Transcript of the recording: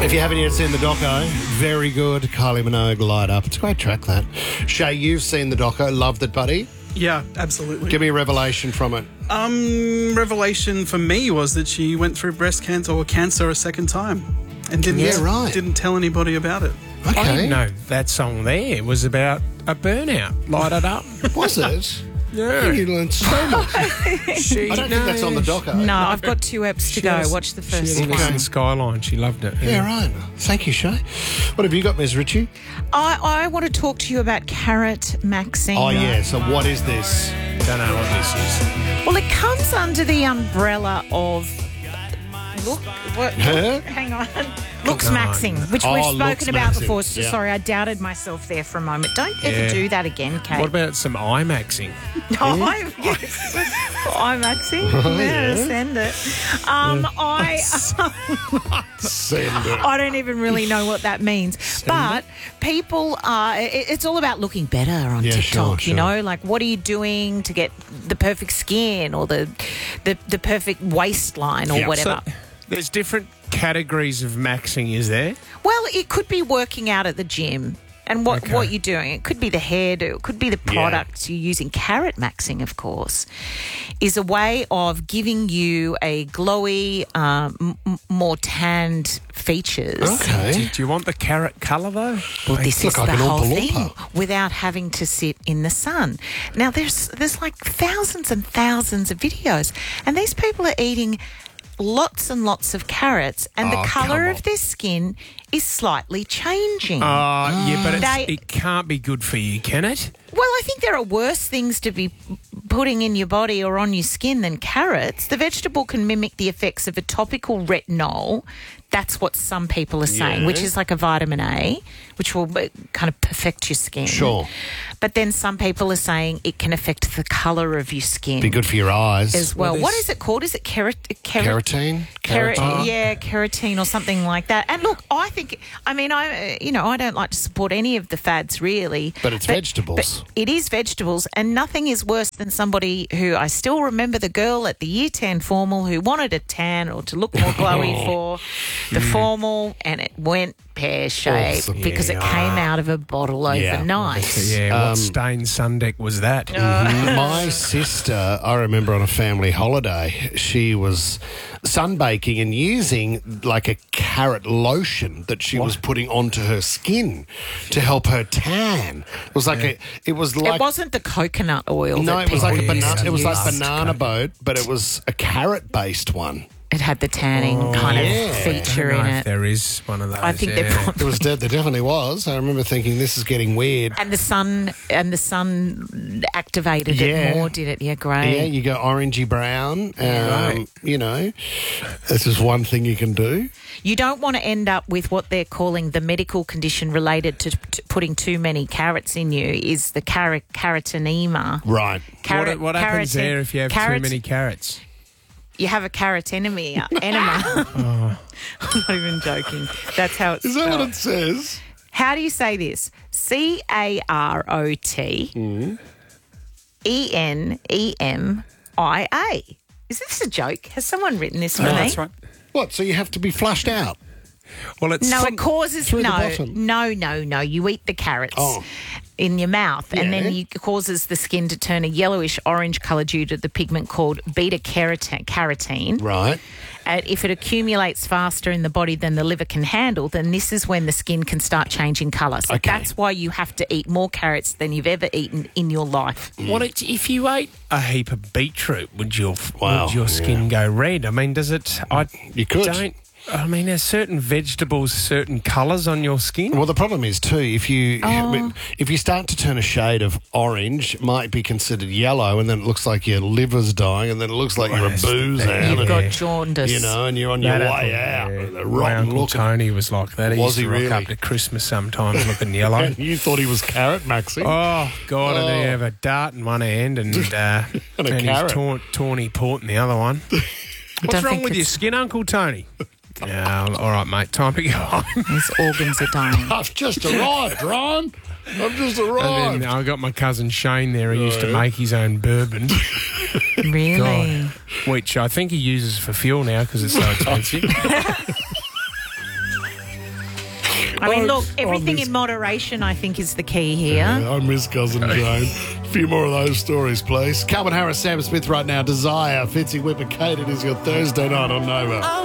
If you haven't yet seen the doco, very good. Kylie Minogue, Light Up. It's a great track, that. Shay, you've seen the doco. Loved it, buddy. Yeah, absolutely. Give me a revelation from it. Revelation for me was that she went through breast cancer or cancer a second time and didn't tell anybody about it. Okay. I didn't know that song there was about a burnout. Light It Up. Was it? Yeah. You learned so much. I don't think that's on the doco. No, I've got 2 eps to go. Watch the first She one. was in Skyline. She loved it. Yeah, right. Thank you, Shay. What have you got, Ms. Ritchie? I want to talk to you about Carrot Maxine. Oh, yeah. So what is this? Don't know what this is. Well, it comes under the umbrella of hang on. Looks Maxing, which we've spoken about before. So sorry, I doubted myself there for a moment. Don't ever do that again, Kate. What about some IMAXing? IMAXing? Send it. Send it. I don't even really know what that means. But people are, it's all about looking better on TikTok, sure. you know? Like, what are you doing to get the perfect skin or the perfect waistline or whatever? So there's different categories of maxing, is there? Well, it could be working out at the gym and what you're doing. It could be the hairdo. It could be the products you're using. Carrot Maxing, of course, is a way of giving you a glowy, more tanned features. Okay. Do you want the carrot colour, though? Well, this is like the an whole Oompa thing, Loompa. without having to sit in the sun. Now, there's like thousands and thousands of videos, and these people are eating lots and lots of carrots, and the colour of their skin is slightly changing. But it can't be good for you, can it? Well, I think there are worse things to be putting in your body or on your skin than carrots. The vegetable can mimic the effects of a topical retinol. That's what some people are saying, which is like a vitamin A, which will kind of perfect your skin. Sure. But then some people are saying it can affect the colour of your skin. Be good for your eyes. As well. What is it called? Is it Keratin? Keratin or something like that. And look, I think, I don't like to support any of the fads really. But it's vegetables. But it is vegetables, and nothing is worse than somebody who, I still remember the girl at the Year 10 formal who wanted a tan or to look more glowy for the formal, and it went pear-shaped because it came out of a bottle overnight. What stained sun deck was that? My sister, I remember on a family holiday, she was sunbaking and using like a carrot lotion that she was putting onto her skin to help her tan. It was like it wasn't the coconut oil. No, that it was like people it was like use. banana boat, but it was a carrot-based one. It had the tanning kind of feature in it. There is one of those. I think There definitely was. I remember thinking this is getting weird. And the sun activated it more, did it? Yeah, great. Yeah, you go orangey brown. You know, this is one thing you can do. You don't want to end up with what they're calling the medical condition related to putting too many carrots in you is the carotenema. Right. What happens there if you have too many carrots? You have a carrot enema. I'm not even joking. That's how it's Is that what it says? How do you say this? CAROTENEMIA. Is this a joke? Has someone written this for me? That's right. What, so you have to be flushed out? Well, it causes through the bottom. No. You eat the carrots in your mouth, and then it causes the skin to turn a yellowish orange colour due to the pigment called beta carotene. Right. And if it accumulates faster in the body than the liver can handle, then this is when the skin can start changing colour. So that's why you have to eat more carrots than you've ever eaten in your life. If you ate a heap of beetroot, would your skin go red? I mean, does it? You could. There's certain vegetables, certain colours on your skin. Well, the problem is too, if you start to turn a shade of orange, it might be considered yellow, and then it looks like your liver's dying, and then it looks like you're a boozer. You've got jaundice. You know, and you're on your way out. My Uncle Tony was like that. He used to rock really? up to Christmas sometimes looking yellow. And you thought he was carrot maxing? Oh, God, and he'd have a dart in one hand and and his tawny port in the other one. What's wrong with your skin, Uncle Tony? Yeah, all right, mate. Time to go home. His organs are dying. I've just arrived, Ron. I've just arrived. And then I got my cousin Shane there. He used to make his own bourbon. Really? God, which I think he uses for fuel now because it's so expensive. I mean, look, everything in moderation, I think, is the key here. Yeah, I miss Cousin Jane. A few more of those stories, please. Calvin Harris, Sam Smith right now. Desire, Fitzy Whip and Kate. It is your Thursday night on Nova.